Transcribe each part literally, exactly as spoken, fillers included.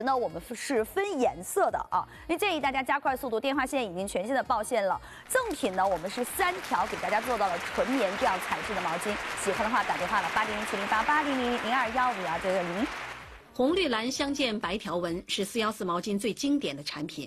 那我们是分颜色的啊，那建议大家加快速度，电话线已经全线的报线了。赠品呢，我们是三条给大家做到了纯棉这样材质的毛巾，喜欢的话打电话了八零零七零八八零零零二幺五幺九九零。 红绿蓝相间白条纹是四一四毛巾最经典的产品。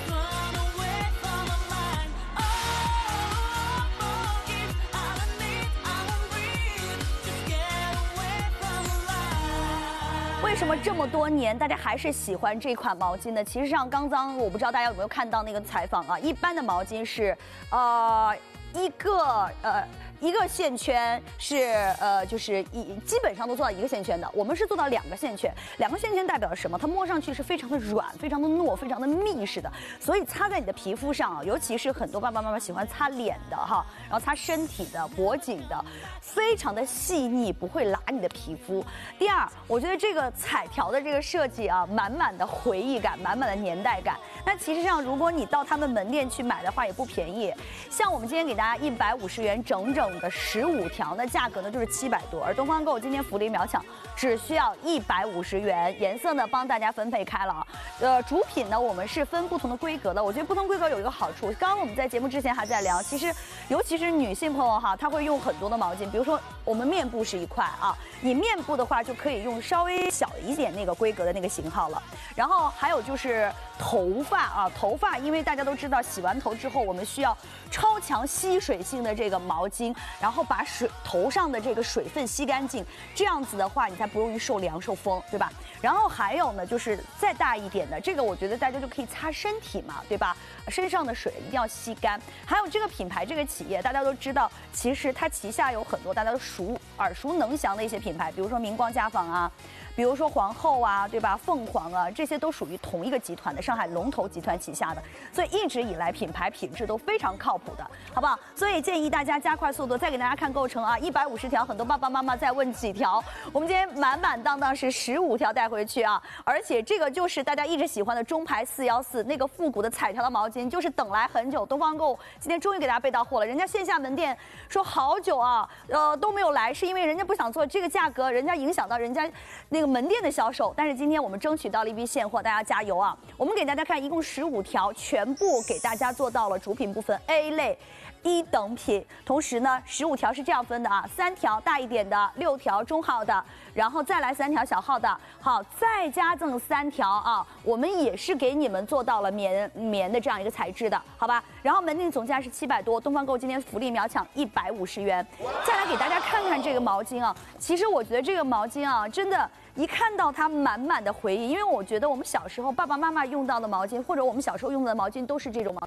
为什么这么多年大家还是喜欢这款毛巾呢？其实上刚刚我不知道大家有没有看到那个采访啊，一般的毛巾是，呃，一个呃。 一个线圈是呃，就是一基本上都做到一个线圈的，我们是做到两个线圈。两个线圈代表了什么？它摸上去是非常的软、非常的糯、非常的密实的，所以擦在你的皮肤上啊，尤其是很多爸爸妈妈喜欢擦脸的哈，然后擦身体的、脖颈的，非常的细腻，不会拉你的皮肤。第二，我觉得这个彩条的这个设计啊，满满的回忆感，满满的年代感。那其实上，如果你到他们门店去买的话，也不便宜。像我们今天给大家一百五十元整整。 的十五条，那价格呢就是七百多，而东方购今天福利秒抢，只需要一百五十元，颜色呢帮大家分配开了啊。呃，主品呢我们是分不同的规格的，我觉得不同规格有一个好处，刚刚我们在节目之前还在聊，其实尤其是女性朋友哈，她会用很多的毛巾，比如说我们面部是一块啊，你面部的话就可以用稍微小一点那个规格的那个型号了，然后还有就是头发啊，头发因为大家都知道洗完头之后我们需要超强吸水性的这个毛巾。 然后把水头上的这个水分吸干净，这样子的话你才不容易受凉受风，对吧？然后还有呢，就是再大一点的，这个我觉得大家就可以擦身体嘛，对吧？身上的水一定要吸干。还有这个品牌这个企业，大家都知道，其实它旗下有很多大家都熟耳熟能详的一些品牌，比如说明光家纺啊，比如说皇后啊，对吧？凤凰啊，这些都属于同一个集团的上海龙头集团旗下的，所以一直以来品牌品质都非常靠谱的，好不好？所以建议大家加快速度。 再给大家看构成啊，一百五十条，很多爸爸妈妈在问几条，我们今天满满当当是十五条带回去啊，而且这个就是大家一直喜欢的中牌四一四那个复古的彩条的毛巾，就是等来很久，东方购今天终于给大家备到货了。人家线下门店说好久啊，呃都没有来，是因为人家不想做这个价格，人家影响到人家那个门店的销售。但是今天我们争取到了一批现货，大家加油啊！我们给大家看，一共十五条，全部给大家做到了主品部分 A 类。 一等品，同时呢，十五条是这样分的啊，三条大一点的，六条中号的，然后再来三条小号的，好，再加赠三条啊，我们也是给你们做到了棉棉的这样一个材质的，好吧？然后门店总价是七百多，东方购今天福利秒抢一百五十元。再来给大家看看这个毛巾啊，其实我觉得这个毛巾啊，真的。 一看到它满满的回忆，因为我觉得我们小时候爸爸妈妈用到的毛巾，或者我们小时候用的毛巾都是这种毛巾。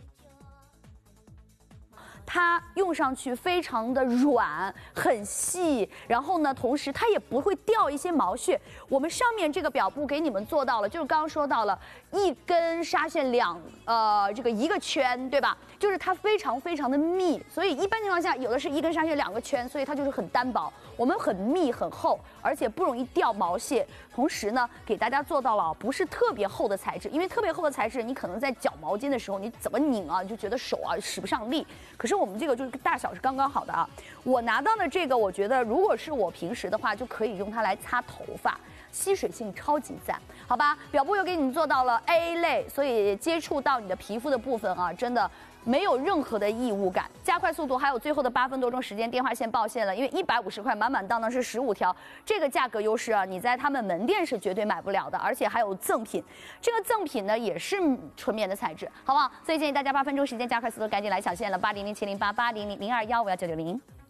它用上去非常的软，很细，然后呢，同时它也不会掉一些毛屑。我们上面这个表布给你们做到了，就是刚刚说到了一根纱线两呃这个一个圈，对吧？就是它非常非常的密，所以一般情况下有的是一根纱线两个圈，所以它就是很单薄。我们很密很厚，而且不容易掉毛屑。同时呢，给大家做到了不是特别厚的材质，因为特别厚的材质，你可能在绞毛巾的时候你怎么拧啊，就觉得手啊使不上力。可是我们这个就是大小是刚刚好的啊。我拿到的这个，我觉得如果是我平时的话，就可以用它来擦头发。 吸水性超级赞，好吧？表布又给你做到了 A 类，所以接触到你的皮肤的部分啊，真的没有任何的异物感。加快速度，还有最后的八分多钟时间，电话线报线了，因为一百五十块满满当当是十五条，这个价格优势啊，你在他们门店是绝对买不了的，而且还有赠品，这个赠品呢也是纯棉的材质，好不好？所以建议大家八分钟时间加快速度，赶紧来抢线了，八零零七零八八零零零二幺五幺九九零。